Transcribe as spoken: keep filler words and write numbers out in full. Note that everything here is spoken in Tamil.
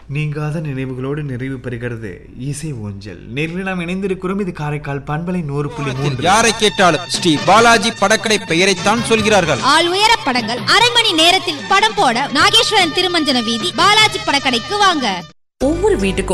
நீங்காத நினைவுகளோடு நிறைவு பெறுகிறது இசை ஊஞ்சல். நேரில் நாம் இணைந்திருக்கிறோம். இது காரைக்கால் பண்பலை நூறு புள்ளி மூன்று. யாரை கேட்டாலும் ஸ்ரீ பாலாஜி படக்கடை பெயரைத்தான் சொல்கிறார்கள். ஆள் உயர படங்கள் அரை மணி நேரத்தில் படம் போட நாகேஸ்வரன் திருமஞ்சன வீதி பாலாஜி படக்கடைக்கு வாங்க. ஒவ்வொரு வீட்டுக்கும்